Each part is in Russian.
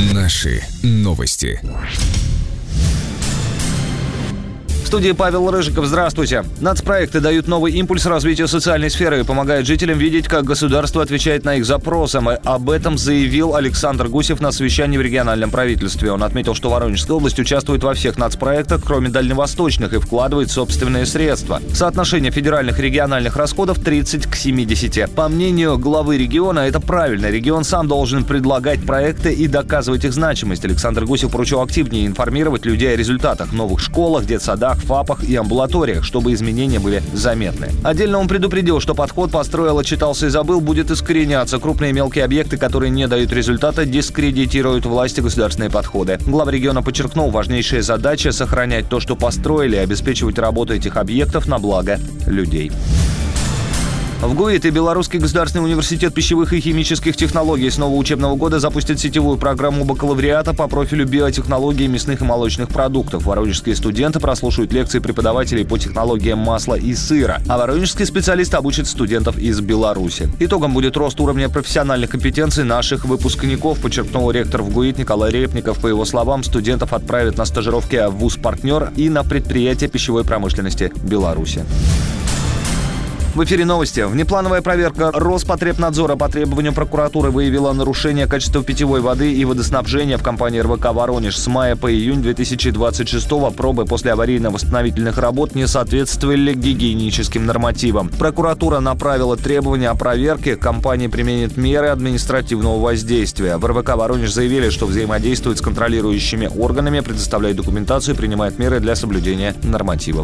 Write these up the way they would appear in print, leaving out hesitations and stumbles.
Наши новости. В студии Павел Рыжиков. Здравствуйте. Нацпроекты дают новый импульс развитию социальной сферы и помогают жителям видеть, как государство отвечает на их запросы. Об этом заявил Александр Гусев на совещании в региональном правительстве. Он отметил, что Воронежская область участвует во всех нацпроектах, кроме дальневосточных, и вкладывает собственные средства. Соотношение федеральных и региональных расходов 30 к 70. По мнению главы региона, это правильно. Регион сам должен предлагать проекты и доказывать их значимость. Александр Гусев поручил активнее информировать людей о результатах в новых школах, детсадах, ФАПах и амбулаториях, чтобы изменения были заметны. Отдельно он предупредил, что подход «построил, отчитался и забыл» будет искореняться. Крупные и мелкие объекты, которые не дают результата, дискредитируют власти государственные подходы. Глава региона подчеркнул, важнейшая задача – сохранять то, что построили, и обеспечивать работу этих объектов на благо людей. В ГУИТ и Белорусский государственный университет пищевых и химических технологий с нового учебного года запустят сетевую программу бакалавриата по профилю биотехнологии мясных и молочных продуктов. Воронежские студенты прослушают лекции преподавателей по технологиям масла и сыра, а воронежские специалисты обучат студентов из Беларуси. Итогом будет рост уровня профессиональных компетенций наших выпускников, подчеркнул ректор в ГУИТ Николай Репников. По его словам, студентов отправят на стажировки в вуз-партнер и на предприятия пищевой промышленности Беларуси. В эфире новости. Внеплановая проверка Роспотребнадзора по требованию прокуратуры выявила нарушение качества питьевой воды и водоснабжения в компании РВК «Воронеж». С мая по июнь 2026-го пробы после аварийно-восстановительных работ не соответствовали гигиеническим нормативам. Прокуратура направила требования о проверке. Компания применит меры административного воздействия. В РВК «Воронеж» заявили, что взаимодействует с контролирующими органами, предоставляет документацию и принимает меры для соблюдения нормативов.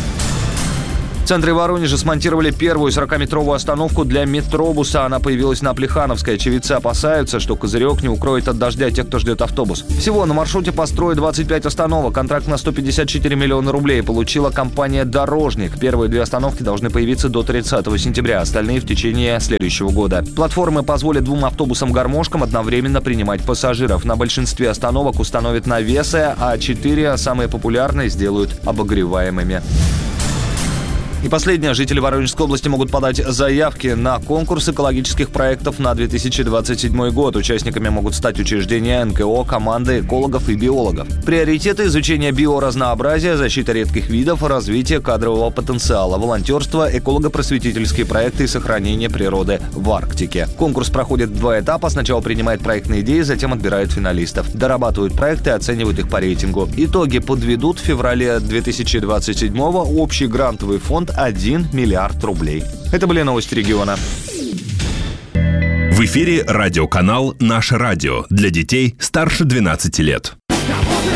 В центре Воронежа смонтировали первую 40-метровую остановку для метробуса. Она появилась на Плехановской. Очевидцы опасаются, что козырек не укроет от дождя тех, кто ждет автобус. Всего на маршруте построят 25 остановок. Контракт на 154 миллиона рублей получила компания «Дорожник». Первые две остановки должны появиться до 30 сентября, остальные в течение следующего года. Платформы позволят двум автобусам-гармошкам одновременно принимать пассажиров. На большинстве остановок установят навесы, а 4 самые популярные сделают обогреваемыми. И последнее. Жители Воронежской области могут подать заявки на конкурс экологических проектов на 2027 год. Участниками могут стать учреждения НКО, команды экологов и биологов. Приоритеты – изучение биоразнообразия, защита редких видов, развитие кадрового потенциала, волонтерство, эколого-просветительские проекты и сохранение природы в Арктике. Конкурс проходит в 2 этапа. Сначала принимает проектные идеи, затем отбирает финалистов. Дорабатывают проекты и оценивают их по рейтингу. Итоги подведут в феврале 2027-го. Общий грантовый фонд 1 миллиард рублей. Это были новости региона. В эфире радиоканал «Наше радио» для детей старше 12 лет.